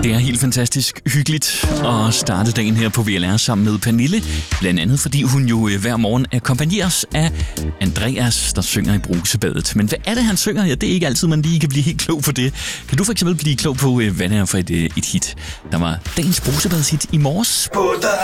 Det er helt fantastisk hyggeligt at starte dagen her på VLR sammen med Pernille. Blandt andet fordi hun jo hver morgen akkompagneres af Andreas, der synger i Brusebadet. Men hvad er det, han synger? Ja, det er ikke altid, man lige kan blive helt klog på det. Kan du for eksempel blive klog på, hvad det er for et hit? Der var dagens Brusebadshit i morges.